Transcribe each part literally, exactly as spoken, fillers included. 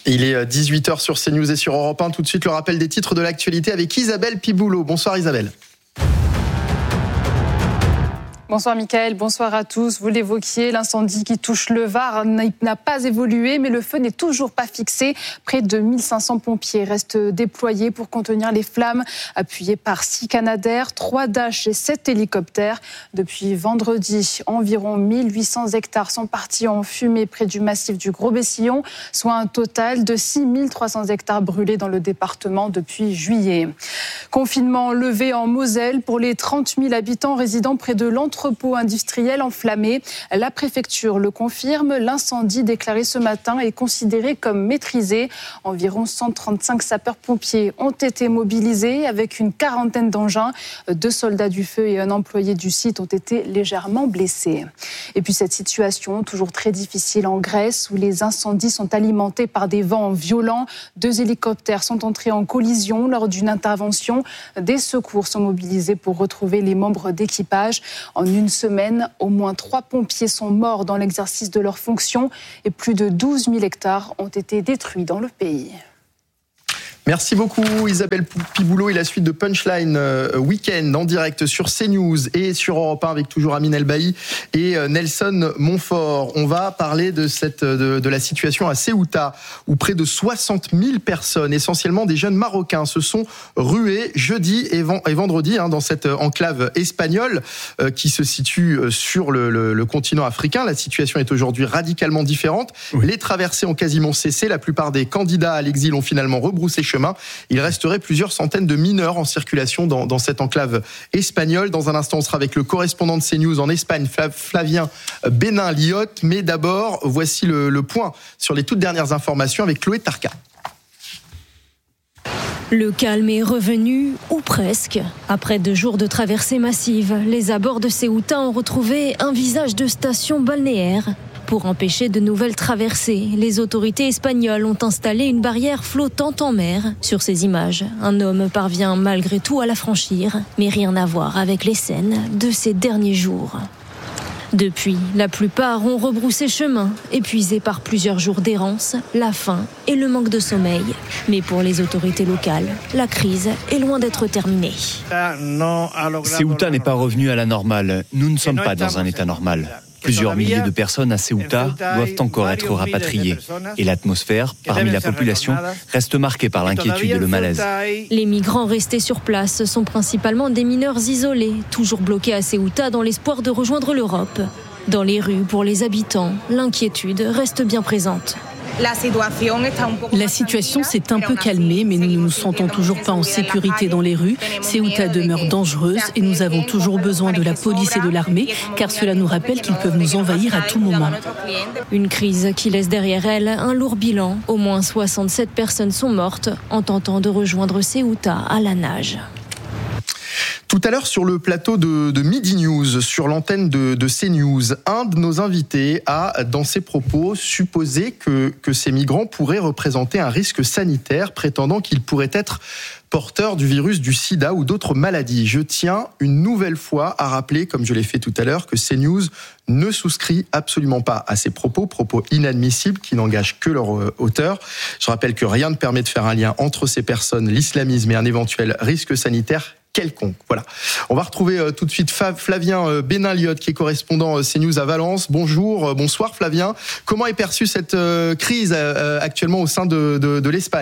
Il est dix-huit heures sur CNews et sur Europe un. Tout de suite, le rappel des titres de l'actualité avec Isabelle Piboulot. Bonsoir Isabelle. Bonsoir Mickaël, bonsoir à tous. Vous l'évoquiez, l'incendie qui touche le Var n'a pas évolué, mais le feu n'est toujours pas fixé. Près de mille cinq cents pompiers restent déployés pour contenir les flammes, appuyés par six Canadair, trois Dash et sept hélicoptères. Depuis vendredi, environ mille huit cents hectares sont partis en fumée près du massif du Gros-Bessillon, soit un total de six mille trois cents hectares brûlés dans le département depuis juillet. Confinement levé en Moselle pour les trente mille habitants résidant près de l'entrepôt industriel enflammé. La préfecture le confirme, l'incendie déclaré ce matin est considéré comme maîtrisé. Environ cent trente-cinq sapeurs-pompiers ont été mobilisés avec une quarantaine d'engins. Deux soldats du feu et un employé du site ont été légèrement blessés. Et puis cette situation, toujours très difficile en Grèce, où les incendies sont alimentés par des vents violents. Deux hélicoptères sont entrés en collision lors d'une intervention. Des secours sont mobilisés pour retrouver les membres d'équipage. En une semaine, au moins trois pompiers sont morts dans l'exercice de leurs fonctions et plus de douze mille hectares ont été détruits dans le pays. Merci beaucoup Isabelle Piboulot et la suite de Punchline euh, Week-end en direct sur CNews et sur Europe un avec toujours Amine Elbaï et euh, Nelson Montfort. On va parler de, cette, de, de la situation à Ceuta où près de soixante mille personnes, essentiellement des jeunes Marocains, se sont rués jeudi et, ven- et vendredi hein, dans cette enclave espagnole euh, qui se situe sur le, le, le continent africain. La situation est aujourd'hui radicalement différente. Oui. Les traversées ont quasiment cessé. La plupart des candidats à l'exil ont finalement rebroussé chemin. Il resterait plusieurs centaines de mineurs en circulation dans, dans cette enclave espagnole. Dans un instant, on sera avec le correspondant de CNews en Espagne, Flavien Bénin-Liotte. Mais d'abord, voici le, le point sur les toutes dernières informations avec Chloé Tarka. Le calme est revenu, ou presque. Après deux jours de traversée massive, les abords de Ceuta ont retrouvé un visage de station balnéaire. Pour empêcher de nouvelles traversées, les autorités espagnoles ont installé une barrière flottante en mer. Sur ces images, un homme parvient malgré tout à la franchir, mais rien à voir avec les scènes de ces derniers jours. Depuis, la plupart ont rebroussé chemin, épuisés par plusieurs jours d'errance, la faim et le manque de sommeil. Mais pour les autorités locales, la crise est loin d'être terminée. Ceuta n'est pas revenu à la normale. Nous ne sommes pas dans un état normal. Plusieurs milliers de personnes à Ceuta doivent encore être rapatriées. Et l'atmosphère, parmi la population, reste marquée par l'inquiétude et le malaise. Les migrants restés sur place sont principalement des mineurs isolés, toujours bloqués à Ceuta dans l'espoir de rejoindre l'Europe. Dans les rues, pour les habitants, l'inquiétude reste bien présente. La situation s'est un peu calmée, mais nous ne nous sentons toujours pas en sécurité dans les rues. Ceuta demeure dangereuse et nous avons toujours besoin de la police et de l'armée, car cela nous rappelle qu'ils peuvent nous envahir à tout moment. Une crise qui laisse derrière elle un lourd bilan. Au moins soixante-sept personnes sont mortes en tentant de rejoindre Ceuta à la nage. Tout à l'heure sur le plateau de, de Midi News, sur l'antenne de, de CNews, un de nos invités a, dans ses propos, supposé que, que ces migrants pourraient représenter un risque sanitaire, prétendant qu'ils pourraient être porteurs du virus du sida ou d'autres maladies. Je tiens une nouvelle fois à rappeler, comme je l'ai fait tout à l'heure, que CNews ne souscrit absolument pas à ces propos, propos inadmissibles qui n'engagent que leur auteur. Je rappelle que rien ne permet de faire un lien entre ces personnes, l'islamisme et un éventuel risque sanitaire quelconque. Voilà. On va retrouver euh, tout de suite Flavien euh, Bénin-Liotte, qui est correspondant euh, CNews à Valence. Bonjour, euh, bonsoir Flavien. Comment est perçue cette euh, crise euh, actuellement au sein de, de, de l'Espagne ?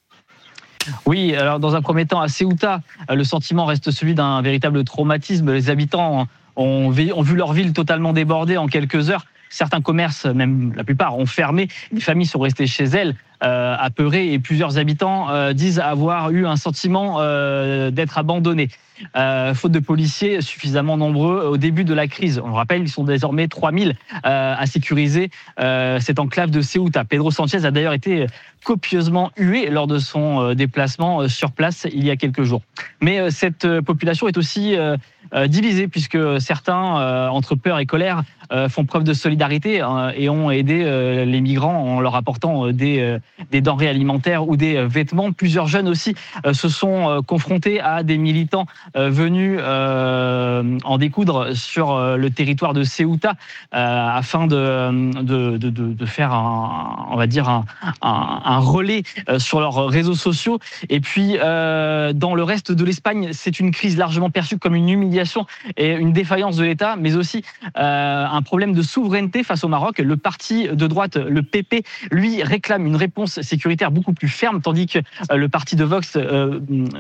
Oui, alors dans un premier temps, à Ceuta, le sentiment reste celui d'un véritable traumatisme. Les habitants ont, ont vu leur ville totalement débordée en quelques heures. Certains commerces, même la plupart, ont fermé. Les familles sont restées chez elles, euh, apeurées, et plusieurs habitants euh, disent avoir eu un sentiment euh, d'être abandonnés. Euh, faute de policiers suffisamment nombreux au début de la crise. On le rappelle, ils sont désormais trois mille euh, à sécuriser euh, cette enclave de Ceuta. Pedro Sanchez a d'ailleurs été copieusement hué lors de son euh, déplacement euh, sur place il y a quelques jours. Mais euh, cette euh, population est aussi euh, euh, divisée, puisque certains, euh, entre peur et colère, euh, font preuve de solidarité euh, et ont aidé euh, les migrants en leur apportant euh, des, euh, des denrées alimentaires ou des euh, vêtements. Plusieurs jeunes aussi euh, se sont euh, confrontés à des militants euh, venus euh, en découdre sur euh, le territoire de Ceuta euh, afin de, de, de, de faire un, on va dire un, un, un relais euh, sur leurs réseaux sociaux. Et puis euh, dans le reste de l'Espagne, c'est une crise largement perçue comme une humiliation et une défaillance de l'État, mais aussi euh, un problème de souveraineté face au Maroc. Le parti de droite, le P P, lui réclame une réponse sécuritaire beaucoup plus ferme, tandis que euh, le parti de Vox, euh,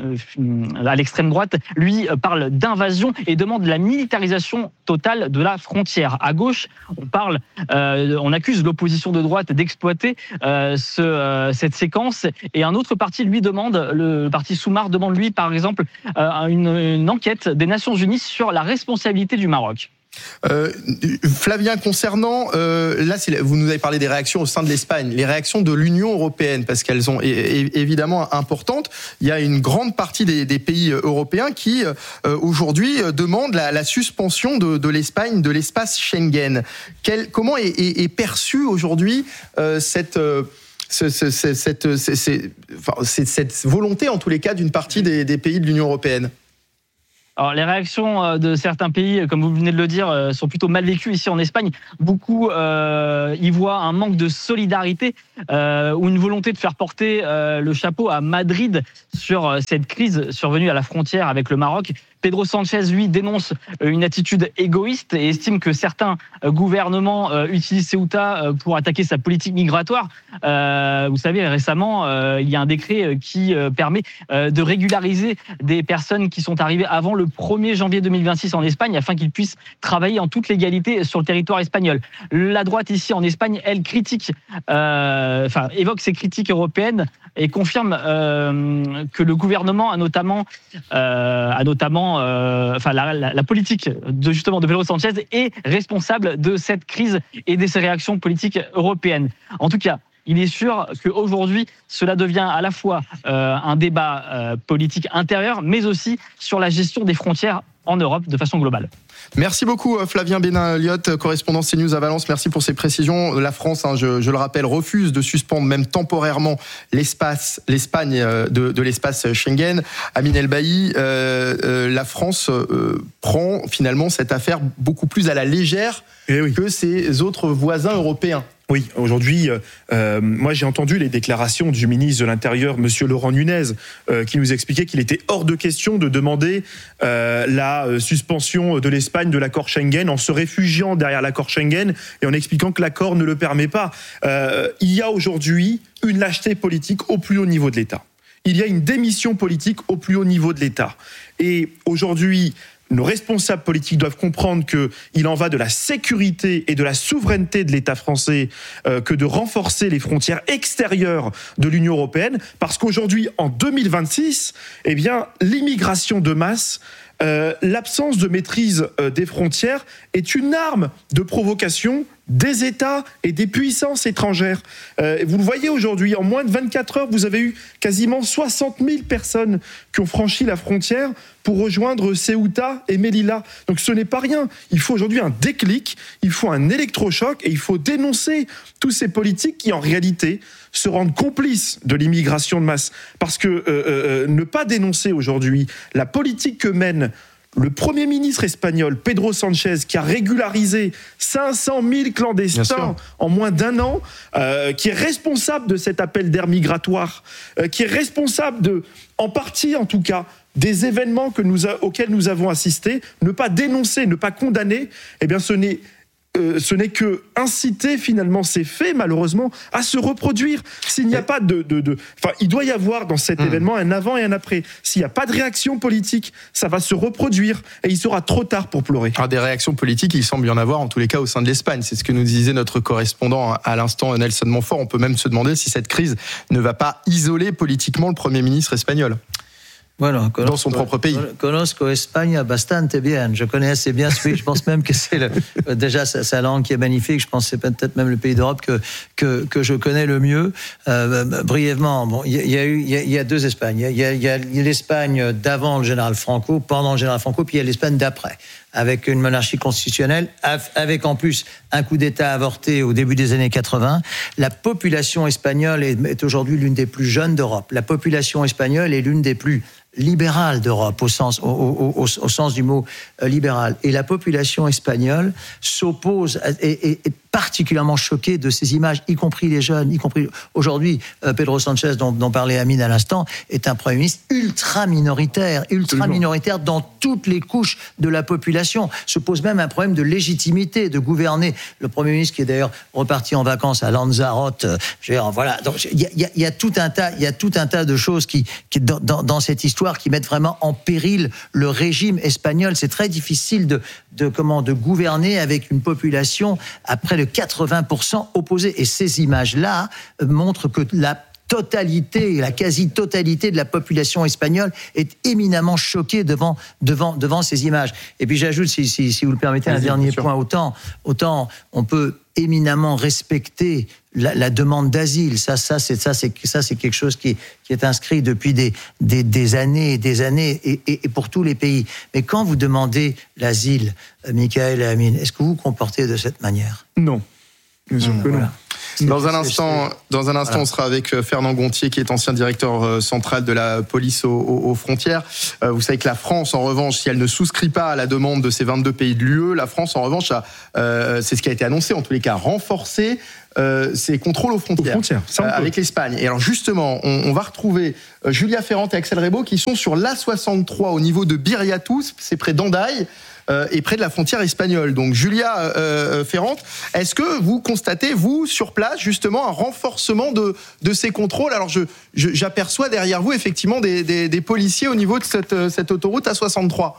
euh, à l'extrême droite, lui parle d'invasion et demande la militarisation totale de la frontière. À gauche, on parle, euh, on accuse l'opposition de droite d'exploiter euh, ce, euh, cette séquence, et un autre parti lui demande, le parti Soumar demande lui par exemple euh, une, une enquête des Nations Unies sur la responsabilité du Maroc. Euh, Flavien, concernant, euh, là, c'est, vous nous avez parlé des réactions au sein de l'Espagne, les réactions de l'Union européenne, parce qu'elles sont é- é- évidemment importantes. Il y a une grande partie des, des pays européens qui, euh, aujourd'hui, demandent la, la suspension de, de l'Espagne, de l'espace Schengen. Quel, comment est, est, est perçue aujourd'hui euh, cette... Euh, Ce, ce, ce, cette, c'est, c'est, enfin, c'est, cette volonté, en tous les cas, d'une partie des, des pays de l'Union européenne? Alors, les réactions de certains pays, comme vous venez de le dire, sont plutôt mal vécues ici en Espagne. Beaucoup euh, y voient un manque de solidarité euh, ou une volonté de faire porter euh, le chapeau à Madrid sur cette crise survenue à la frontière avec le Maroc. Pedro Sanchez, lui, dénonce une attitude égoïste et estime que certains gouvernements utilisent Ceuta pour attaquer sa politique migratoire. Euh, vous savez, récemment, euh, il y a un décret qui permet de régulariser des personnes qui sont arrivées avant le premier janvier deux mille vingt-six en Espagne afin qu'ils puissent travailler en toute légalité sur le territoire espagnol. La droite ici en Espagne, elle critique, euh, enfin évoque ces critiques européennes et confirme euh, que le gouvernement a notamment, euh, a notamment, euh, enfin la, la, la politique de justement de Pedro Sanchez est responsable de cette crise et de ces réactions politiques européennes. En tout cas, il est sûr qu'aujourd'hui, cela devient à la fois euh, un débat euh, politique intérieur, mais aussi sur la gestion des frontières en Europe de façon globale. Merci beaucoup Flavien Bénin-Elliott, correspondant CNews à Valence. Merci pour ces précisions. La France, hein, je, je le rappelle, refuse de suspendre même temporairement l'espace, l'Espagne de, de l'espace Schengen. Amine Elbaï, euh, euh, la France euh, prend finalement cette affaire beaucoup plus à la légère eh oui. que ses autres voisins européens. Oui, aujourd'hui, euh, moi j'ai entendu les déclarations du ministre de l'Intérieur, Monsieur Laurent Nunez, euh, qui nous expliquait qu'il était hors de question de demander euh, la suspension de l'Espagne de l'accord Schengen en se réfugiant derrière l'accord Schengen et en expliquant que l'accord ne le permet pas. Euh, il y a aujourd'hui une lâcheté politique au plus haut niveau de l'État. Il y a une démission politique au plus haut niveau de l'État. Et aujourd'hui, nos responsables politiques doivent comprendre qu'il en va de la sécurité et de la souveraineté de l'État français euh, que de renforcer les frontières extérieures de l'Union européenne, parce qu'aujourd'hui, en deux mille vingt-six, eh bien, l'immigration de masse, euh, l'absence de maîtrise euh, des frontières est une arme de provocation des États et des puissances étrangères. Euh, vous le voyez aujourd'hui, en moins de vingt-quatre heures, vous avez eu quasiment soixante mille personnes qui ont franchi la frontière pour rejoindre Ceuta et Melilla. Donc ce n'est pas rien. Il faut aujourd'hui un déclic, il faut un électrochoc et il faut dénoncer tous ces politiques qui, en réalité, se rendent complices de l'immigration de masse. Parce que euh, euh, ne pas dénoncer aujourd'hui la politique que mène le Premier ministre espagnol, Pedro Sanchez, qui a régularisé cinq cent mille clandestins en moins d'un an, euh, qui est responsable de cet appel d'air migratoire, euh, qui est responsable de, en partie en tout cas, des événements que nous a, auxquels nous avons assisté, ne pas dénoncer, ne pas condamner, eh bien ce n'est Euh, ce n'est que inciter finalement ces faits, malheureusement, à se reproduire. S'il n'y a pas de... de, de enfin, il doit y avoir dans cet mmh. événement un avant et un après. S'il n'y a pas de réaction politique, ça va se reproduire et il sera trop tard pour pleurer. Alors, des réactions politiques, il semble y en avoir en tous les cas au sein de l'Espagne. C'est ce que nous disait notre correspondant à l'instant, Nelson Montfort. On peut même se demander si cette crise ne va pas isoler politiquement le Premier ministre espagnol. Bueno, conozco, dans son propre pays. Conozco Espagne bastante bien. Je connais assez bien ce pays. Je pense même que c'est le, déjà sa, sa langue qui est magnifique. Je pense que c'est peut-être même le pays d'Europe que que, que je connais le mieux. Euh, brièvement, bon, il y, y a eu, il y, y a deux Espagnes. Il y a, il y a l'Espagne d'avant le général Franco, pendant le général Franco, puis il y a l'Espagne d'après. avec une monarchie constitutionnelle, avec en plus un coup d'État avorté au début des années quatre-vingts. La population espagnole est, est aujourd'hui l'une des plus jeunes d'Europe. La population espagnole est l'une des plus libérale d'Europe, au sens, au, au, au, au sens du mot euh, libéral. Et la population espagnole s'oppose et est, est particulièrement choquée de ces images, y compris les jeunes, y compris aujourd'hui, euh, Pedro Sanchez, dont, dont parlait Amine à l'instant, est un Premier ministre ultra minoritaire, ultra Absolument. minoritaire dans toutes les couches de la population. Se pose même un problème de légitimité de gouverner. Le Premier ministre, qui est d'ailleurs reparti en vacances à Lanzarote, euh, je veux dire, voilà. Donc, il y a, y a, y a tout un tas, il y a tout un tas de choses qui, qui dans, dans, dans cette histoire, qui mettent vraiment en péril le régime espagnol. C'est très difficile de, de, comment, de gouverner avec une population à près de quatre-vingts pour cent opposée. Et ces images-là montrent que la totalité, la quasi-totalité de la population espagnole est éminemment choquée devant, devant, devant ces images. Et puis j'ajoute, si, si, si vous le permettez, un dernier point. Autant, autant on peut éminemment respecter la, la demande d'asile. Ça, ça, c'est, ça, c'est, ça, c'est quelque chose qui, qui est inscrit depuis des, des, des années et des années, et, et, et pour tous les pays. Mais quand vous demandez l'asile, Michael et Amine, est-ce que vous vous comportez de cette manière ? Non. Bien sûr que non. Dans un instant, dans un instant, voilà. On sera avec Fernand Gontier, qui est ancien directeur central de la police aux, aux, aux frontières. Vous savez que la France, en revanche, si elle ne souscrit pas à la demande de ces vingt-deux pays de l'U E, la France, en revanche, a, euh, c'est ce qui a été annoncé, en tous les cas, renforcer euh, ses contrôles aux frontières, aux frontières euh, avec l'Espagne. Et alors justement, on, on va retrouver euh, Julia Ferrand et Axel Rebaud qui sont sur l'A soixante-trois au niveau de Birriatou, c'est près d'Hendaye. Euh, et près de la frontière espagnole. Donc Julia euh, Ferrand, est-ce que vous constatez, vous, sur place, justement, un renforcement de, de ces contrôles ? Alors je, je, j'aperçois derrière vous, effectivement, des, des, des policiers au niveau de cette, cette autoroute A soixante-trois.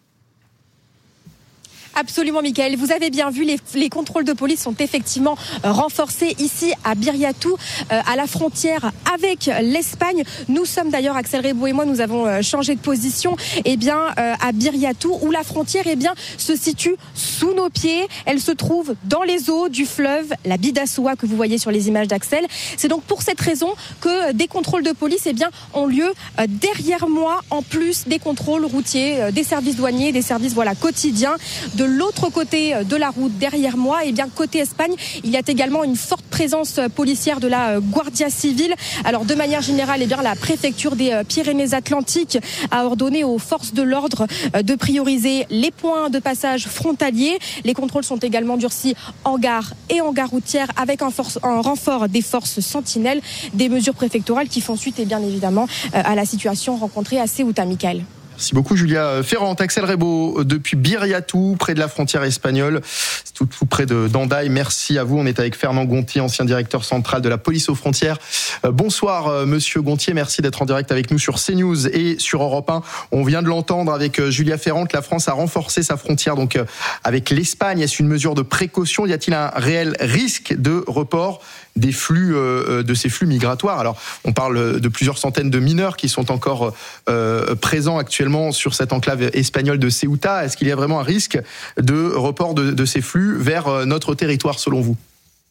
Absolument, Michael. Vous avez bien vu, les, les contrôles de police sont effectivement renforcés ici à Birriatou, euh, à la frontière avec l'Espagne. Nous sommes d'ailleurs, Axel Rebaud et moi, nous avons changé de position eh bien, euh, à Birriatou, où la frontière eh bien, se situe sous nos pieds. Elle se trouve dans les eaux du fleuve, la Bidassoa, que vous voyez sur les images d'Axel. C'est donc pour cette raison que des contrôles de police eh bien, ont lieu euh, derrière moi, en plus des contrôles routiers, euh, des services douaniers, des services voilà, quotidiens. De l'autre côté de la route, derrière moi, et bien côté Espagne, il y a également une forte présence policière de la Guardia Civile. Alors de manière générale, eh bien la préfecture des Pyrénées-Atlantiques a ordonné aux forces de l'ordre de prioriser les points de passage frontaliers. Les contrôles sont également durcis en gare et en gare routière, avec un, force, un renfort des forces sentinelles, des mesures préfectorales qui font suite, et bien évidemment, à la situation rencontrée à Ceuta, Michael. Merci beaucoup Julia Ferrand. Axel Rebaud depuis Birriatou, près de la frontière espagnole, c'est tout, tout près de d'Hendaye. Merci à vous. On est avec Fernand Gontier, ancien directeur central de la police aux frontières. Euh, bonsoir euh, Monsieur Gontier, merci d'être en direct avec nous sur CNews et sur Europe un. On vient de l'entendre avec euh, Julia Ferrand que la France a renforcé sa frontière donc euh, avec l'Espagne. Est-ce une mesure de précaution ? Y a-t-il un réel risque de report des flux, euh, de ces flux migratoires ? Alors, on parle de plusieurs centaines de mineurs qui sont encore euh, présents actuellement sur cette enclave espagnole de Ceuta. Est-ce qu'il y a vraiment un risque de report de, de ces flux vers notre territoire, selon vous ?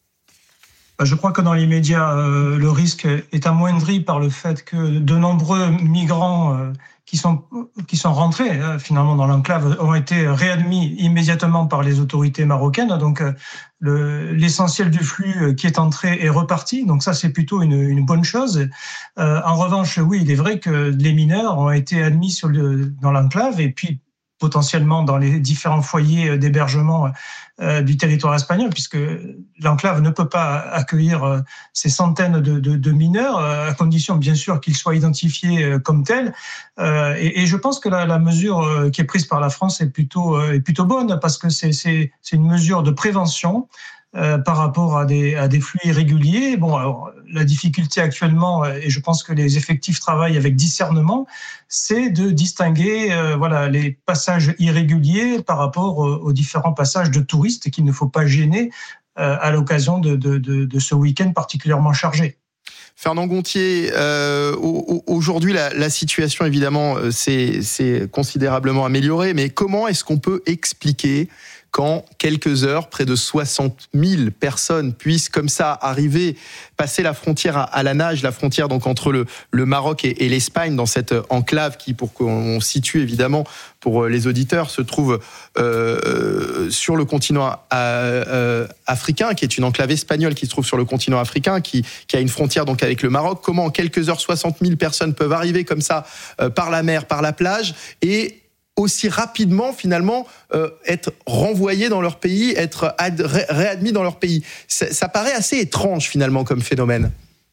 Je crois que dans l'immédiat, euh, le risque est amoindri par le fait que de nombreux migrants euh, qui sont qui sont rentrés euh, finalement dans l'enclave ont été réadmis immédiatement par les autorités marocaines. Donc euh, le, l'essentiel du flux qui est entré est reparti. Donc ça, c'est plutôt une, une bonne chose. Euh, en revanche, oui, il est vrai que les mineurs ont été admis sur le, dans l'enclave et puis potentiellement dans les différents foyers d'hébergement euh, du territoire espagnol, puisque l'enclave ne peut pas accueillir euh, ces centaines de, de, de mineurs, euh, à condition bien sûr qu'ils soient identifiés euh, comme tels. Euh, et, et je pense que la, la mesure euh, qui est prise par la France est plutôt, euh, est plutôt bonne, parce que c'est, c'est, c'est une mesure de prévention Euh, par rapport à des, à des flux irréguliers. Bon, alors, la difficulté actuellement, et je pense que les effectifs travaillent avec discernement, c'est de distinguer euh, voilà, les passages irréguliers par rapport aux, aux différents passages de touristes qu'il ne faut pas gêner euh, à l'occasion de, de, de, de ce week-end particulièrement chargé. Fernand Gontier, euh, aujourd'hui la, la situation évidemment s'est, s'est considérablement améliorée, mais comment est-ce qu'on peut expliquer qu'en quelques heures, près de soixante mille personnes puissent comme ça arriver, passer la frontière à, à la nage, la frontière donc entre le, le Maroc et, et l'Espagne, dans cette enclave qui, pour qu'on situe évidemment pour les auditeurs, se trouve euh, sur le continent euh, africain, qui est une enclave espagnole qui se trouve sur le continent africain, qui, qui a une frontière donc avec le Maroc. Comment en quelques heures, soixante mille personnes peuvent arriver comme ça euh, par la mer, par la plage, et aussi rapidement finalement euh, être renvoyés dans leur pays, être ad- ré- réadmis dans leur pays. Ça, ça paraît assez étrange finalement comme phénomène.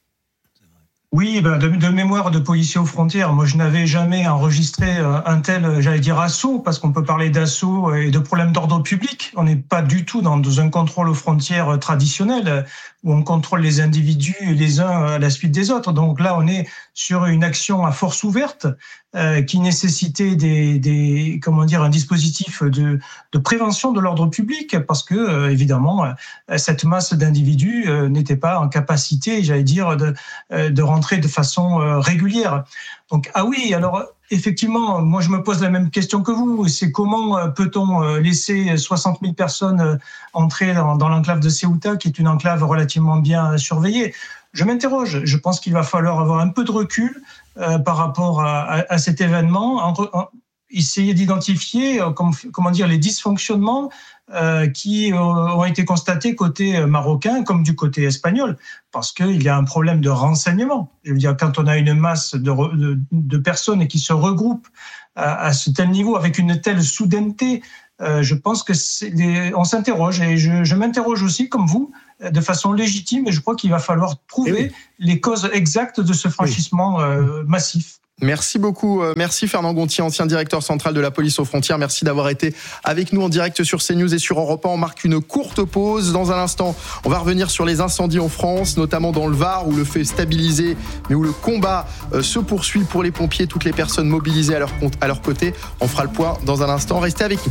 Oui, ben de, de mémoire de policiers aux frontières, moi je n'avais jamais enregistré un tel, j'allais dire, assaut, parce qu'on peut parler d'assaut et de problèmes d'ordre public. On n'est pas du tout dans un contrôle aux frontières traditionnel, où on contrôle les individus les uns à la suite des autres. Donc là, on est sur une action à force ouverte euh, qui nécessitait des, des, comment dire, un dispositif de, de prévention de l'ordre public, parce que euh, évidemment, euh, cette masse d'individus euh, n'était pas en capacité, j'allais dire, de, euh, de rentrer de façon euh, régulière. Donc ah oui, alors effectivement, moi je me pose la même question que vous. C'est comment peut-on laisser soixante mille personnes entrer dans, dans l'enclave de Ceuta, qui est une enclave relativement bien surveillée? Je m'interroge. Je pense qu'il va falloir avoir un peu de recul euh, par rapport à, à, à cet événement, en, en, essayer d'identifier euh, comme, comment dire, les dysfonctionnements euh, qui euh, ont été constatés côté marocain comme du côté espagnol, parce qu'il y a un problème de renseignement. Je veux dire, quand on a une masse de, de, de personnes qui se regroupent à, à ce tel niveau, avec une telle soudaineté, euh, je pense que c'est des, on s'interroge, et je, je m'interroge aussi, comme vous, de façon légitime, et je crois qu'il va falloir trouver oui. les causes exactes de ce franchissement oui. euh, massif. Merci beaucoup. Merci Fernand Gontier, ancien directeur central de la police aux frontières. Merci d'avoir été avec nous en direct sur CNews et sur Europe un. On marque une courte pause. Dans un instant, on va revenir sur les incendies en France, notamment dans le Var, où le feu est stabilisé, mais où le combat se poursuit pour les pompiers, toutes les personnes mobilisées à leur, à leur côté. On fera le point dans un instant. Restez avec nous.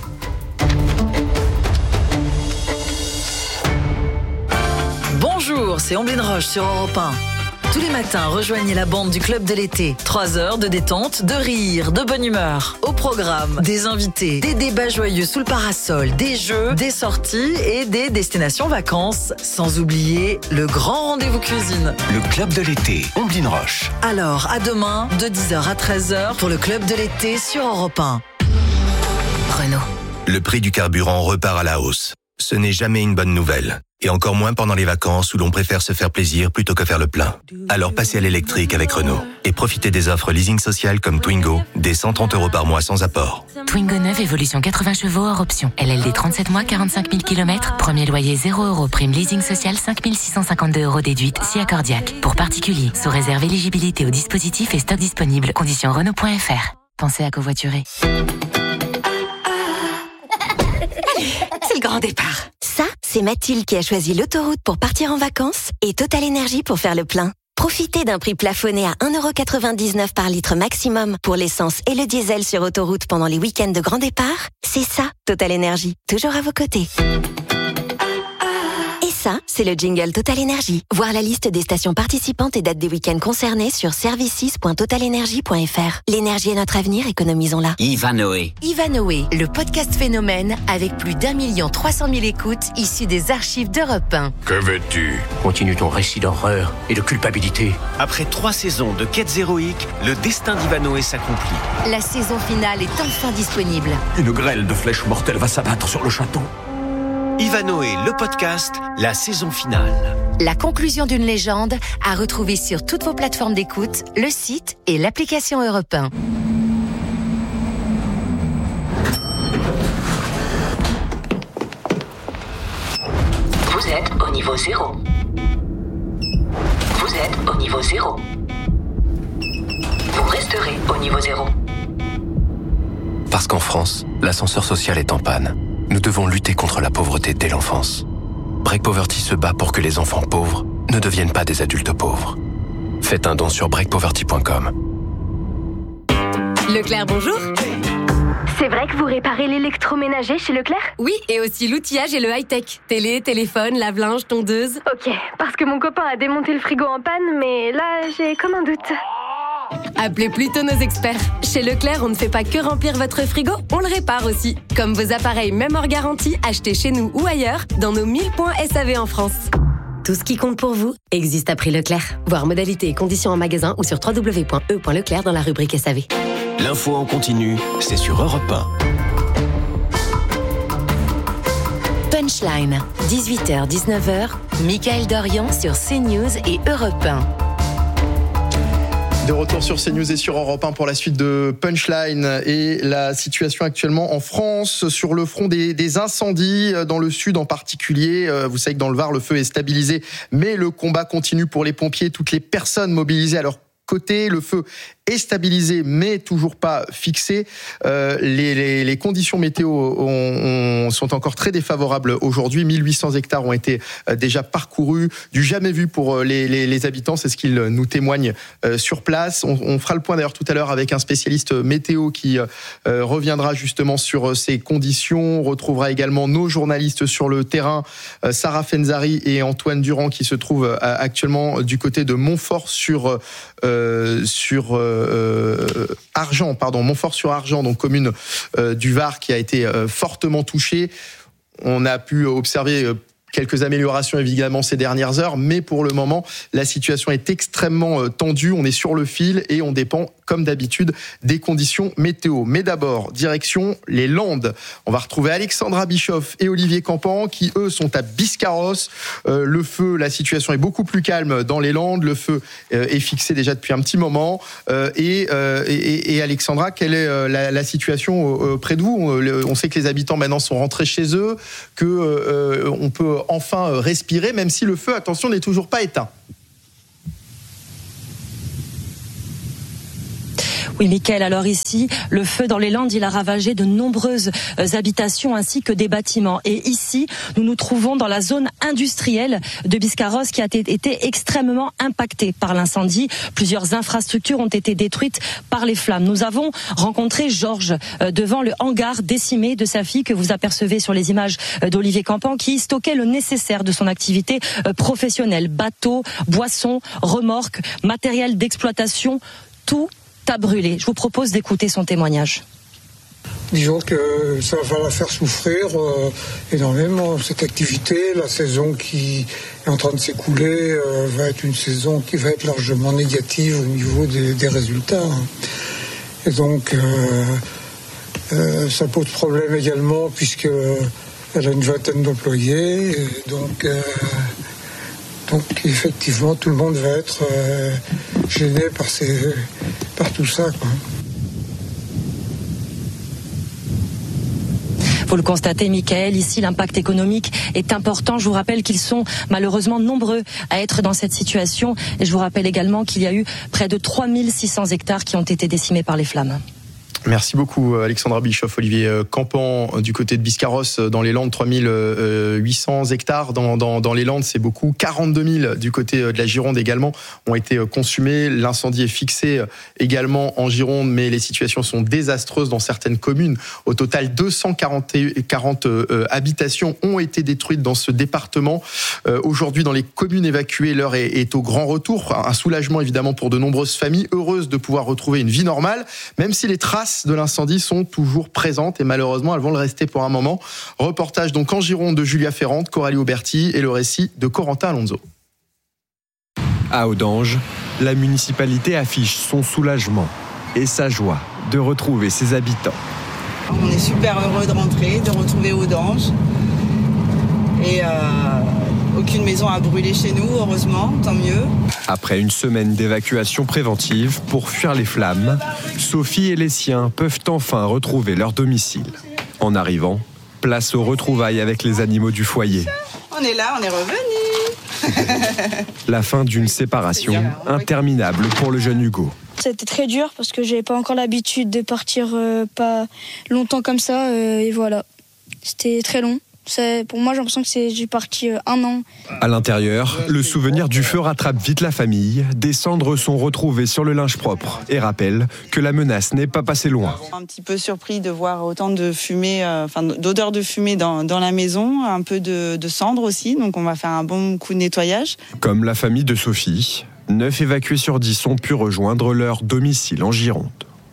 Bonjour, c'est Omblin Roche sur Europe un. Tous les matins, rejoignez la bande du Club de l'été. Trois heures de détente, de rire, de bonne humeur. Au programme, des invités, des débats joyeux sous le parasol, des jeux, des sorties et des destinations vacances. Sans oublier le grand rendez-vous cuisine. Le Club de l'été, Omblin Roche. Alors, à demain, de dix heures à treize heures, pour le Club de l'été sur Europe un. Renault. Le prix du carburant repart à la hausse. Ce n'est jamais une bonne nouvelle. Et encore moins pendant les vacances où l'on préfère se faire plaisir plutôt que faire le plein. Alors passez à l'électrique avec Renault et profitez des offres leasing social comme Twingo, des cent trente euros par mois sans apport. Twingo neuf, évolution quatre-vingts chevaux hors option. L L D trente-sept mois, quarante-cinq mille kilomètres. Premier loyer zéro euros. Prime leasing social cinq mille six cent cinquante-deux euros déduite si accordiaque. Pour particuliers, sous réserve éligibilité au dispositif et stock disponible. Conditions Renault point F R. Pensez à covoiturer. C'est le grand départ. Ça, c'est Mathilde qui a choisi l'autoroute pour partir en vacances et Total Énergie pour faire le plein. Profitez d'un prix plafonné à un euro quatre-vingt-dix-neuf par litre maximum pour l'essence et le diesel sur autoroute pendant les week-ends de grand départ. C'est ça, Total Énergie, toujours à vos côtés. Et ça, c'est le jingle Total Énergie. Voir la liste des stations participantes et dates des week-ends concernés sur services point total énergie point F R. L'énergie est notre avenir, économisons-la. Ivanhoé. Ivanhoé, le podcast phénomène avec plus d'un million trois cent mille écoutes issues des archives d'Europe un. Que veux-tu? Continue ton récit d'horreur et de culpabilité. Après trois saisons de quêtes héroïques, le destin d'Ivanhoé s'accomplit. La saison finale est enfin disponible. Une grêle de flèches mortelles va s'abattre sur le château. Ivanhoé, le podcast, la saison finale. La conclusion d'une légende à retrouver sur toutes vos plateformes d'écoute, le site et l'application Europe un. Vous êtes au niveau zéro. Vous êtes au niveau zéro. Vous resterez au niveau zéro. Parce qu'en France, l'ascenseur social est en panne. Nous devons lutter contre la pauvreté dès l'enfance. Break Poverty se bat pour que les enfants pauvres ne deviennent pas des adultes pauvres. Faites un don sur break poverty point com. Leclerc, bonjour. C'est vrai que vous réparez l'électroménager chez Leclerc? Oui, et aussi l'outillage et le high-tech. Télé, téléphone, lave-linge, tondeuse. Ok, parce que mon copain a démonté le frigo en panne, mais là, j'ai comme un doute. Appelez plutôt nos experts. Chez Leclerc, on ne fait pas que remplir votre frigo, on le répare aussi. Comme vos appareils même hors garantie, achetés chez nous ou ailleurs, dans nos mille points S A V en France. Tout ce qui compte pour vous existe à prix Leclerc. Voir modalités et conditions en magasin ou sur w w w point e point leclerc dans la rubrique S A V. L'info en continu, c'est sur Europe un. Punchline, dix-huit heures dix-neuf heures, Mickaël Dorian sur CNews et Europe un. De retour sur CNews et sur Europe un pour la suite de Punchline et la situation actuellement en France sur le front des, des incendies dans le sud en particulier. Vous savez que dans le Var, le feu est stabilisé, mais le combat continue pour les pompiers. Toutes les personnes mobilisées à leur côté, le feu est stabilisé mais toujours pas fixé. Euh, les, les, les conditions météo ont, ont, sont encore très défavorables aujourd'hui. mille huit cents hectares ont été déjà parcourus, du jamais vu pour les, les, les habitants, c'est ce qu'ils nous témoignent euh, sur place. On, on fera le point d'ailleurs tout à l'heure avec un spécialiste météo qui euh, reviendra justement sur ces conditions. On retrouvera également nos journalistes sur le terrain, euh, Sarah Fenzari et Antoine Durand qui se trouvent euh, actuellement du côté de Montfort sur euh, sur euh, Euh, Argent, pardon, Montfort-sur-Argent, donc commune euh, du Var qui a été euh, fortement touchée. On a pu observer euh, quelques améliorations évidemment ces dernières heures, mais pour le moment, la situation est extrêmement tendue. On est sur le fil et on dépend, comme d'habitude, des conditions météo. Mais d'abord, direction les Landes. On va retrouver Alexandra Bischoff et Olivier Campan qui, eux, sont à Biscarrosse. Euh, le feu, la situation est beaucoup plus calme dans les Landes. Le feu euh, est fixé déjà depuis un petit moment. Euh, et, euh, et, et Alexandra, quelle est euh, la, la situation euh, près de vous ? on, on sait que les habitants maintenant sont rentrés chez eux, que euh, on peut enfin respirer, même si le feu, attention, n'est toujours pas éteint. Oui, Mickaël, alors ici, le feu dans les Landes, il a ravagé de nombreuses habitations ainsi que des bâtiments. Et ici, nous nous trouvons dans la zone industrielle de Biscarrosse qui a été extrêmement impactée par l'incendie. Plusieurs infrastructures ont été détruites par les flammes. Nous avons rencontré Georges devant le hangar décimé de sa fille que vous apercevez sur les images d'Olivier Campan qui stockait le nécessaire de son activité professionnelle. Bateaux, boissons, remorques, matériel d'exploitation, tout a brûlé. Je vous propose d'écouter son témoignage. Disons que ça va la faire souffrir euh, énormément, cette activité. La saison qui est en train de s'écouler euh, va être une saison qui va être largement négative au niveau des, des résultats. Et donc, euh, euh, ça pose problème également puisqu'elle a une vingtaine d'employés. Et donc, euh, donc, effectivement, tout le monde va être euh, gêné par, ces, par tout ça, quoi. Vous le constatez, Mickaël, ici l'impact économique est important. Je vous rappelle qu'ils sont malheureusement nombreux à être dans cette situation. Et je vous rappelle également qu'il y a eu près de trois mille six cents hectares qui ont été décimés par les flammes. Merci beaucoup Alexandra Bischoff, Olivier Campan du côté de Biscarrosse dans les Landes, trois mille huit cents hectares dans, dans, dans les Landes, c'est beaucoup. quarante-deux mille du côté de la Gironde également ont été consumés. L'incendie est fixé également en Gironde, mais les situations sont désastreuses dans certaines communes. Au total, deux cent quarante euh, habitations ont été détruites dans ce département. Euh, aujourd'hui, dans les communes évacuées, l'heure est, est au grand retour. Un soulagement évidemment pour de nombreuses familles heureuses de pouvoir retrouver une vie normale, même si les traces de l'incendie sont toujours présentes et malheureusement elles vont le rester pour un moment. Reportage donc en Gironde de Julia Ferrante, Coralie Auberti et le récit de Corentin Alonso. À Audange, la municipalité affiche son soulagement et sa joie de retrouver ses habitants. On est super heureux de rentrer, de retrouver Audange et euh, aucune maison a brûlé chez nous, heureusement, tant mieux. Après une semaine d'évacuation préventive pour fuir les flammes, Sophie et les siens peuvent enfin retrouver leur domicile. En arrivant, place aux retrouvailles avec les animaux du foyer. On est là, on est revenus. La fin d'une séparation interminable pour le jeune Hugo. C'était très dur parce que j'avais pas encore l'habitude de partir euh, pas longtemps comme ça euh, et voilà. C'était très long. C'est, pour moi, j'ai l'impression que c'est, j'ai parti euh, un an. À l'intérieur, le souvenir du feu rattrape vite la famille. Des cendres sont retrouvées sur le linge propre et rappellent que la menace n'est pas passée loin. Un petit peu surpris de voir autant de fumée, euh, enfin d'odeur de fumée dans, dans la maison, un peu de, de cendres aussi. Donc on va faire un bon coup de nettoyage. Comme la famille de Sophie, neuf évacués sur dix ont pu rejoindre leur domicile en Gironde.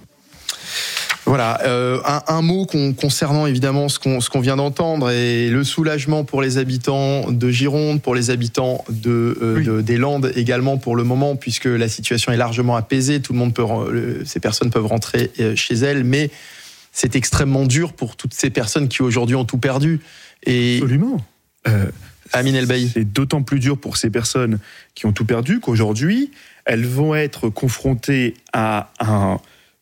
Voilà, euh, un, un mot con, concernant évidemment ce qu'on, ce qu'on vient d'entendre et le soulagement pour les habitants de Gironde, pour les habitants de, euh, oui. de, des Landes également pour le moment, puisque la situation est largement apaisée, tout le monde peut, ces personnes peuvent rentrer chez elles, mais c'est extrêmement dur pour toutes ces personnes qui aujourd'hui ont tout perdu. Et Absolument. Euh, Amine El-Bailly. C'est d'autant plus dur pour ces personnes qui ont tout perdu qu'aujourd'hui, elles vont être confrontées à un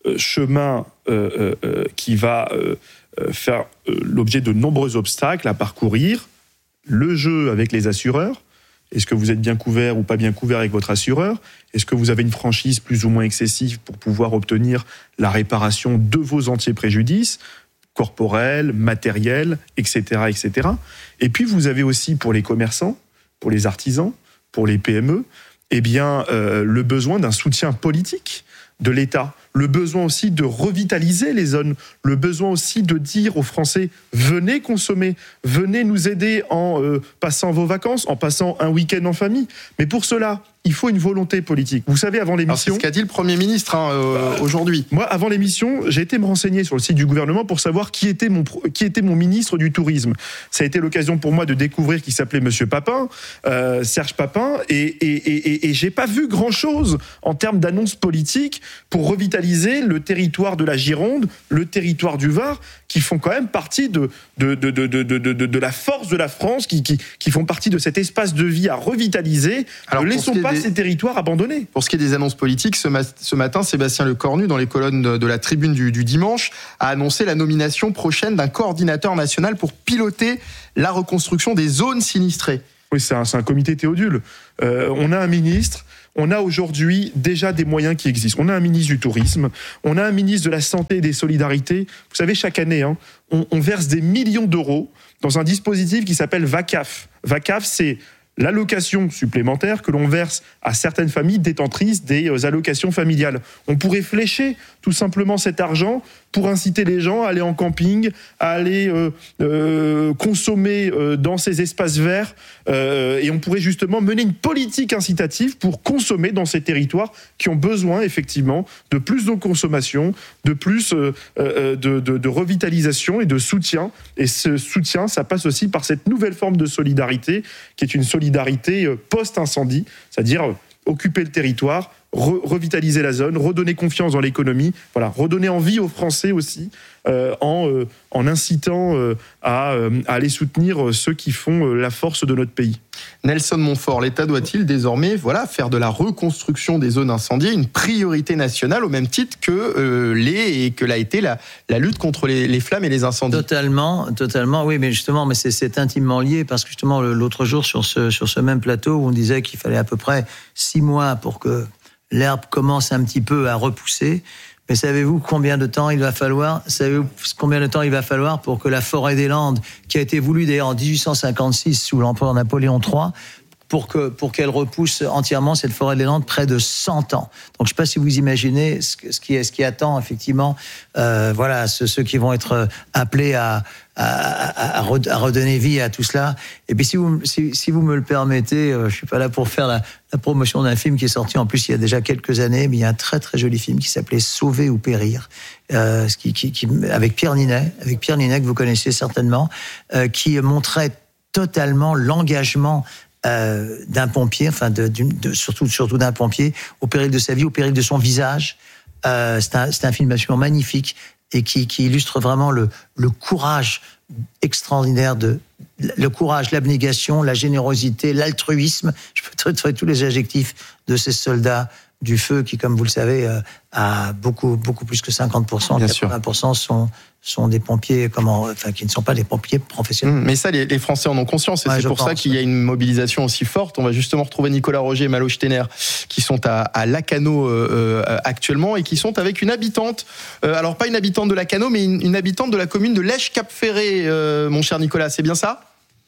chemin euh, euh, qui va euh, faire euh, l'objet de nombreux obstacles à parcourir. Le jeu avec les assureurs. Est-ce que vous êtes bien couvert ou pas bien couvert avec votre assureur ? Est-ce que vous avez une franchise plus ou moins excessive pour pouvoir obtenir la réparation de vos entiers préjudices corporels, matériels, et cetera, et cetera. Et puis vous avez aussi pour les commerçants, pour les artisans, pour les P M E, eh bien euh, le besoin d'un soutien politique de l'État, le besoin aussi de revitaliser les zones, le besoin aussi de dire aux Français « venez consommer, venez nous aider en euh, passant vos vacances, en passant un week-end en famille ». Mais pour cela, il faut une volonté politique. Vous savez, avant l'émission... Alors c'est ce qu'a dit le Premier ministre hein, euh, bah, aujourd'hui. Moi, avant l'émission, j'ai été me renseigner sur le site du gouvernement pour savoir qui était mon, qui était mon ministre du Tourisme. Ça a été l'occasion pour moi de découvrir qu'il s'appelait Monsieur Papin, euh, Serge Papin, et, et, et, et, et j'ai pas vu grand-chose en termes d'annonces politiques pour revitaliser le territoire de la Gironde, le territoire du Var, qui font quand même partie de, de, de, de, de, de, de, de la force de la France, qui, qui, qui font partie de cet espace de vie à revitaliser. Alors, ne laissons pas des... ces territoires abandonnés. Pour ce qui est des annonces politiques, ce, ma- ce matin, Sébastien Lecornu, dans les colonnes de, de la Tribune du, du dimanche, a annoncé la nomination prochaine d'un coordinateur national pour piloter la reconstruction des zones sinistrées. Oui, c'est un, c'est un comité Théodule. Euh, on a un ministre... On a aujourd'hui déjà des moyens qui existent. On a un ministre du Tourisme, on a un ministre de la Santé et des Solidarités. Vous savez, chaque année, hein, on, on verse des millions d'euros dans un dispositif qui s'appelle VACAF. VACAF, c'est l'allocation supplémentaire que l'on verse à certaines familles détentrices des allocations familiales. On pourrait flécher tout simplement cet argent pour inciter les gens à aller en camping, à aller euh, euh, consommer euh, dans ces espaces verts, euh, et on pourrait justement mener une politique incitative pour consommer dans ces territoires qui ont besoin effectivement de plus de consommation, de plus euh, euh, de, de, de revitalisation et de soutien. Et ce soutien, ça passe aussi par cette nouvelle forme de solidarité qui est une solidarité post-incendie, c'est-à-dire occuper le territoire, re- revitaliser la zone, redonner confiance dans l'économie, voilà, redonner envie aux Français aussi, euh, en, euh, en incitant euh, à, euh, à aller soutenir ceux qui font euh, la force de notre pays. Nelson Montfort, l'État doit-il désormais voilà, faire de la reconstruction des zones incendiées une priorité nationale au même titre que euh, l'est et que l'a été la, la lutte contre les, les flammes et les incendies ? Totalement, totalement, oui, mais justement, mais c'est, c'est intimement lié parce que justement l'autre jour sur ce, sur ce même plateau où on disait qu'il fallait à peu près six mois pour que l'herbe commence un petit peu à repousser. Mais savez-vous combien de temps il va falloir Savez-vous combien de temps il va falloir pour que la forêt des Landes, qui a été voulue d'ailleurs en dix-huit cent cinquante-six sous l'empereur Napoléon trois, pour que pour qu'elle repousse entièrement cette forêt des Landes, près de cent ans. Donc je ne sais pas si vous imaginez ce, ce qui ce qui attend effectivement, euh, voilà, ceux, ceux qui vont être appelés à À, à, à redonner vie à tout cela. Et puis si vous, si, si vous me le permettez, euh, je suis pas là pour faire la, la promotion d'un film qui est sorti en plus il y a déjà quelques années, mais il y a un très très joli film qui s'appelait Sauver ou périr, euh, qui, qui, qui, avec Pierre Ninet, avec Pierre Ninet que vous connaissez certainement, euh, qui montrait totalement l'engagement euh, d'un pompier, enfin de, de, surtout surtout d'un pompier, au péril de sa vie, au péril de son visage. Euh, c'est un, c'est un film absolument magnifique. Et qui, qui illustre vraiment le, le courage extraordinaire de le courage, l'abnégation, la générosité, l'altruisme. Je peux trouver tous les adjectifs de ces soldats du feu qui, comme vous le savez, euh, a beaucoup beaucoup plus que cinquante pour cent, quatre-vingts pour cent sont sont des pompiers, comment, enfin, qui ne sont pas des pompiers professionnels. Mais ça, les, les Français en ont conscience, et ouais, c'est pour pense, ça qu'il y a une mobilisation aussi forte. On va justement retrouver Nicolas Roger et Malo Steiner, qui sont à, à Lacanau euh, actuellement, et qui sont avec une habitante, euh, alors pas une habitante de Lacanau, mais une, une habitante de la commune de Lèche-Cap-Ferré, euh, mon cher Nicolas, c'est bien ça ?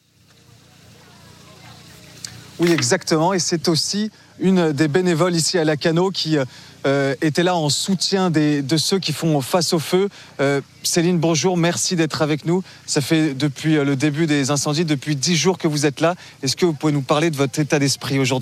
Oui, exactement, et c'est aussi une des bénévoles ici à Lacanau qui euh, était là en soutien des, de ceux qui font face au feu. Euh, Céline, bonjour, merci d'être avec nous. Ça fait depuis le début des incendies, depuis dix jours que vous êtes là. Est-ce que vous pouvez nous parler de votre état d'esprit aujourd'hui ?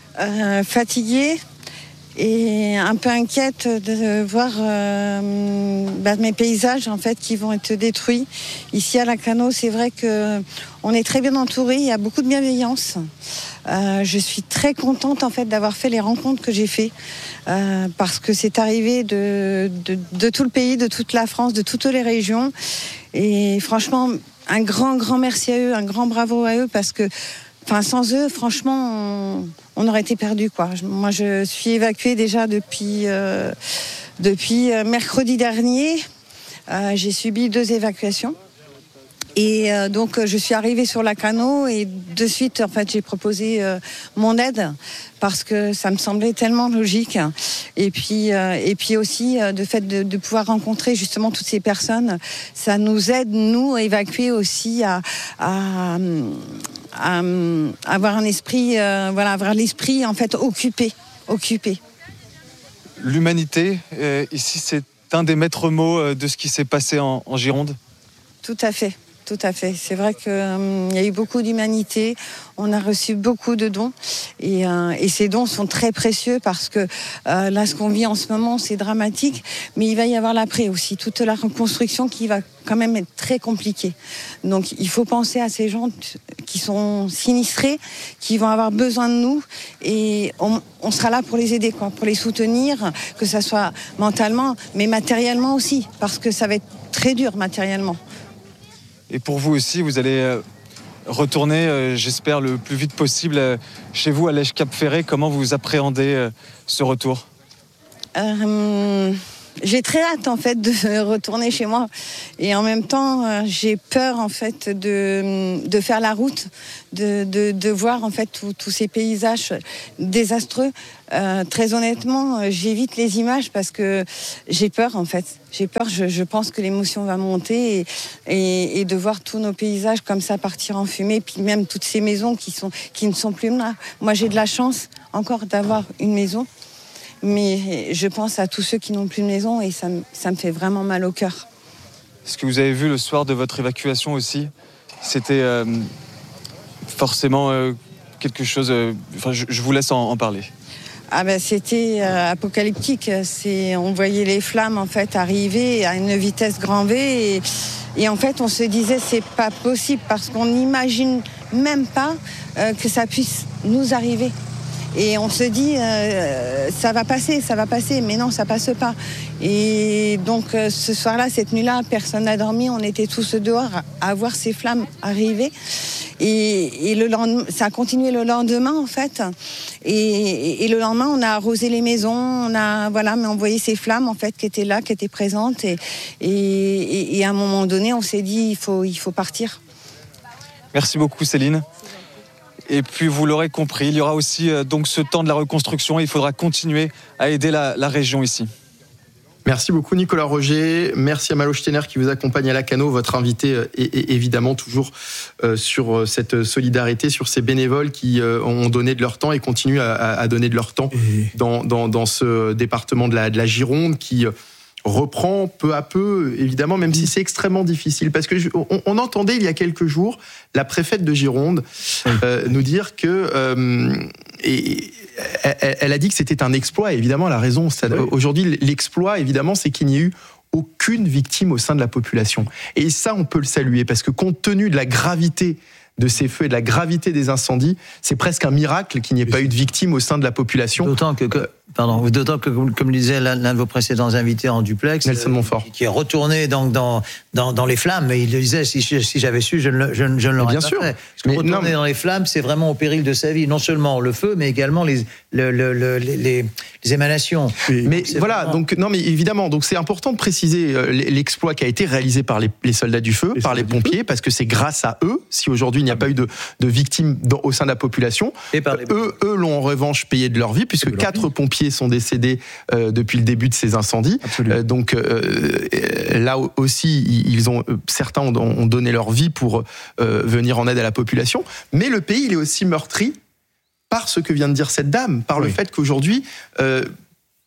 euh, fatiguée et un peu inquiète de voir euh, bah, mes paysages en fait qui vont être détruits. Ici à Lacanau, c'est vrai que on est très bien entouré, il y a beaucoup de bienveillance. Euh, je suis très contente en fait d'avoir fait les rencontres que j'ai fait euh, parce que c'est arrivé de, de, de tout le pays, de toute la France, de toutes les régions. Et franchement, un grand, grand merci à eux, un grand bravo à eux parce que enfin, sans eux, franchement, on, on aurait été perdus, quoi. Moi, je suis évacuée déjà depuis, euh, depuis mercredi dernier. Euh, j'ai subi deux évacuations. Et euh, donc, je suis arrivée sur Lacanau et de suite, en fait, j'ai proposé euh, mon aide parce que ça me semblait tellement logique. Et puis, euh, et puis aussi, euh, de fait de, de pouvoir rencontrer justement toutes ces personnes, ça nous aide, nous, à évacuer aussi, à, à, à, à avoir un esprit, euh, voilà, avoir l'esprit, en fait, occupé, occupé. L'humanité, euh, ici, c'est un des maîtres mots de ce qui s'est passé en, en Gironde. Tout à fait. Tout à fait. C'est vrai qu'il euh, y a eu beaucoup d'humanité, on a reçu beaucoup de dons et, euh, et ces dons sont très précieux parce que euh, là, ce qu'on vit en ce moment, c'est dramatique, mais il va y avoir l'après aussi, toute la reconstruction qui va quand même être très compliquée. Donc, il faut penser à ces gens t- qui sont sinistrés, qui vont avoir besoin de nous et on, on sera là pour les aider, quoi, pour les soutenir, que ça soit mentalement, mais matériellement aussi, parce que ça va être très dur matériellement. Et pour vous aussi, vous allez retourner, euh, j'espère, le plus vite possible euh, chez vous à Lège-Cap-Ferré. Comment vous appréhendez euh, ce retour ? euh, J'ai très hâte, en fait, de retourner chez moi. Et en même temps, euh, j'ai peur, en fait, de, de faire la route, de, de, de voir, en fait, tous ces paysages désastreux. Euh, très honnêtement, j'évite les images parce que j'ai peur, en fait. J'ai peur, je, je pense que l'émotion va monter et, et, et de voir tous nos paysages comme ça partir en fumée, puis même toutes ces maisons qui, sont, qui ne sont plus là. Moi, j'ai de la chance encore d'avoir une maison, mais je pense à tous ceux qui n'ont plus de maison et ça, ça me fait vraiment mal au cœur. Ce que vous avez vu le soir de votre évacuation aussi, c'était euh, forcément euh, quelque chose... Euh, enfin, je, je vous laisse en, en parler. Ah ben c'était euh, apocalyptique. C'est, on voyait les flammes en fait arriver à une vitesse grand V et, et en fait on se disait c'est pas possible parce qu'on n'imagine même pas euh, que ça puisse nous arriver. Et on se dit euh, ça va passer, ça va passer, mais non ça passe pas. Et donc euh, ce soir-là, cette nuit-là, personne n'a dormi. On était tous dehors à voir ces flammes arriver. Et, et le lendemain, ça a continué le lendemain en fait. Et, et le lendemain, on a arrosé les maisons, on a voilà, mais on voyait ces flammes en fait qui étaient là, qui étaient présentes. Et, et, et à un moment donné, on s'est dit il faut, il faut partir. Merci beaucoup Céline. Et puis vous l'aurez compris, il y aura aussi euh, donc ce temps de la reconstruction. Et il faudra continuer à aider la, la région ici. Merci beaucoup Nicolas Roger, merci à Malo Steiner qui vous accompagne à Lacanau, votre invité est évidemment toujours sur cette solidarité, sur ces bénévoles qui ont donné de leur temps et continuent à donner de leur temps dans, dans, dans ce département de la, de la Gironde qui reprend peu à peu, évidemment, même si c'est extrêmement difficile. Parce que je, on, on entendait il y a quelques jours la préfète de Gironde euh, nous dire que euh, et, elle, elle a dit que c'était un exploit. Et évidemment, elle a raison. Ça, oui. Aujourd'hui, l'exploit, évidemment, c'est qu'il n'y ait eu aucune victime au sein de la population. Et ça, on peut le saluer parce que compte tenu de la gravité de ces feux et de la gravité des incendies, c'est presque un miracle qu'il n'y ait pas eu de victimes au sein de la population. D'autant que, que pardon, d'autant que, comme le disait l'un, l'un de vos précédents invités en duplex, Nelson Montfort, qui est retourné donc dans dans dans les flammes, mais il le disait si, si j'avais su, je ne je, je ne l'aurais bien pas sûr. fait. Parce que mais retourner non. dans les flammes, c'est vraiment au péril de sa vie, non seulement le feu, mais également les le, le, le, les, les les émanations. Mais voilà, vraiment... donc non, mais évidemment, donc c'est important de préciser l'exploit qui a été réalisé par les, les soldats du feu, les par les pompiers, parce que c'est grâce à eux si aujourd'hui il n'y a ah, pas mais... eu de, de victimes dans, au sein de la population. Et par les... eux, eux l'ont en revanche payé de leur vie, puisque quatre vie. pompiers sont décédés euh, depuis le début de ces incendies. Euh, donc euh, là aussi, ils ont certains ont, ont donné leur vie pour euh, venir en aide à la population. Mais le pays, il est aussi meurtri par ce que vient de dire cette dame, par oui. le fait qu'aujourd'hui, euh,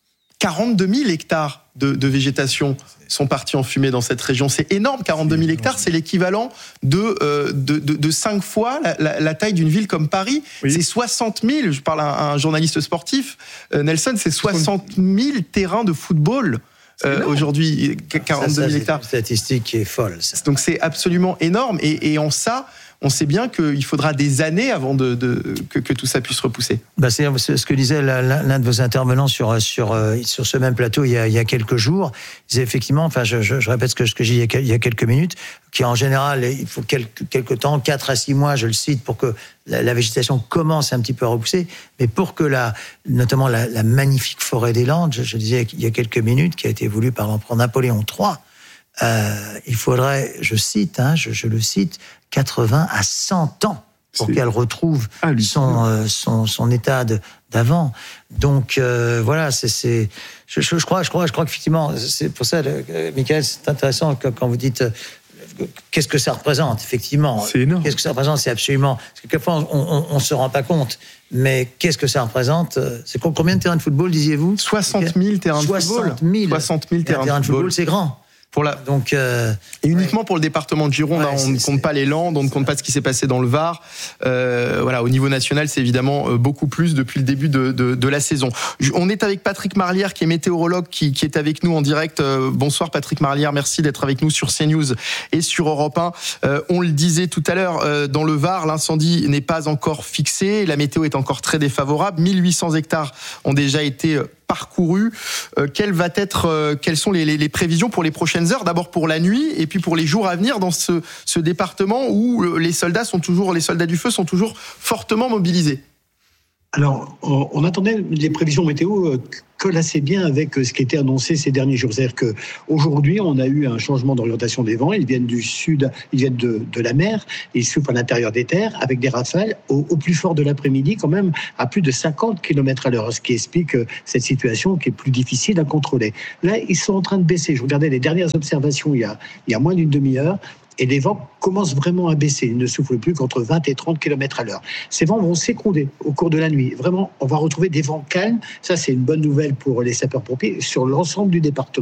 quarante-deux mille hectares de, de végétation sont partis en fumée dans cette région. C'est énorme, quarante-deux mille hectares, c'est l'équivalent de, euh, de, de, de cinq fois la, la, la taille d'une ville comme Paris. Oui. C'est soixante mille, je parle à un journaliste sportif, euh, Nelson, c'est soixante mille terrains de football. Euh, aujourd'hui, quarante-deux mille hectares. C'est une statistique qui est folle. Ça. Donc c'est absolument énorme. Et, et en ça, on sait bien qu'il faudra des années avant de, de, que, que tout ça puisse repousser. Bah c'est ce que disait l'un de vos intervenants sur, sur, sur ce même plateau il y a, il y a quelques jours. Il disait effectivement, enfin je, je, je répète ce que, ce que j'ai dit il y a quelques minutes, qu'en général, il faut quelques, quelques temps, quatre à six mois, je le cite, pour que la, la végétation commence un petit peu à repousser. Mais pour que la, notamment la, la magnifique forêt des Landes, je, je disais il y a quelques minutes, qui a été voulue par l'empereur Napoléon trois, Euh, il faudrait, je cite, hein, je, je le cite, quatre-vingts à cent ans pour c'est... qu'elle retrouve son, euh, son, son état de, d'avant. Donc euh, voilà, c'est, c'est je, je, je crois, je crois, je crois qu'effectivement, c'est pour ça, euh, Michael, c'est intéressant quand, quand vous dites euh, qu'est-ce que ça représente, effectivement. C'est énorme. Qu'est-ce que ça représente, c'est absolument. Parce que quelquefois, on ne se rend pas compte. Mais qu'est-ce que ça représente? C'est combien de terrains de football, disiez-vous? soixante mille terrains de football. soixante mille soixante mille terrains, terrains de football, football c'est grand. Pour la... Donc, euh... Et uniquement ouais. pour le département de Gironde, ouais, hein, on ne compte pas les Landes, on ne compte pas ce qui s'est passé dans le Var. Euh, voilà, au niveau national, c'est évidemment beaucoup plus depuis le début de, de, de la saison. On est avec Patrick Marlière, qui est météorologue, qui, qui est avec nous en direct. Bonsoir Patrick Marlière, merci d'être avec nous sur CNews et sur Europe un. Euh, on le disait tout à l'heure, euh, dans le Var, l'incendie n'est pas encore fixé, la météo est encore très défavorable. mille huit cents hectares ont déjà été parcouru. Euh, quelles, va être, euh, quelles sont les, les, les prévisions pour les prochaines heures? D'abord pour la nuit et puis pour les jours à venir dans ce, ce département où les soldats sont toujours, les soldats du feu sont toujours fortement mobilisés. Alors, on attendait les prévisions météo collent assez bien avec ce qui était annoncé ces derniers jours. C'est-à-dire qu'aujourd'hui, on a eu un changement d'orientation des vents. Ils viennent du sud, ils viennent de, de la mer, et ils soufflent à l'intérieur des terres avec des rafales au, au plus fort de l'après-midi, quand même à plus de cinquante kilomètres à l'heure, ce qui explique cette situation qui est plus difficile à contrôler. Là, ils sont en train de baisser. Je regardais les dernières observations il y a, il y a moins d'une demi-heure. Et les vents commencent vraiment à baisser. Ils ne soufflent plus qu'entre vingt et trente kilomètres à l'heure. Ces vents vont s'écrouler au cours de la nuit. Vraiment, on va retrouver des vents calmes. Ça, c'est une bonne nouvelle pour les sapeurs-pompiers sur l'ensemble du département.